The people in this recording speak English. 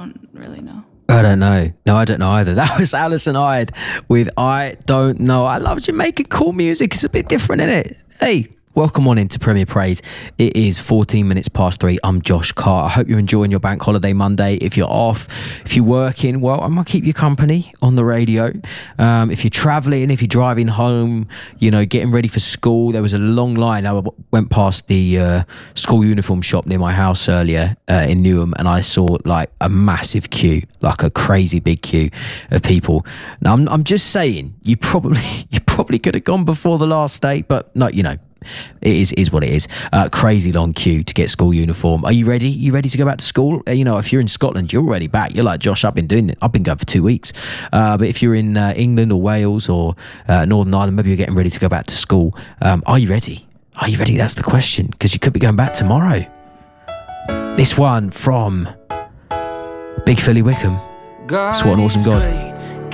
don't really know. I don't know. No, I don't know either. That was Alison Hyde with I Don't Know. I love Jamaican cool music. It's a bit different, isn't it? Hey, welcome on into Premier Praise. It is 14 minutes past 3. I'm Josh Carr. I hope you're enjoying your bank holiday Monday. If you're off, if you're working, well, I might keep you company on the radio. If you're travelling, if you're driving home, you know, getting ready for school. There was a long line. I went past the school uniform shop near my house earlier in Newham, and I saw like a massive queue, like a crazy big queue of people. Now, I'm just saying, you probably could have gone before the last date, but no, you know, it is what it is. Crazy long queue to get school uniform. Are you ready? You ready to go back to school? You know, if you're in Scotland, you're already back. You're like, Josh, I've been going for 2 weeks. But if you're in England or Wales or Northern Ireland, maybe you're getting ready to go back to school. Are you ready? Are you ready? That's the question, because you could be going back tomorrow. This one from Big Philly Wickham. It's What an Awesome God.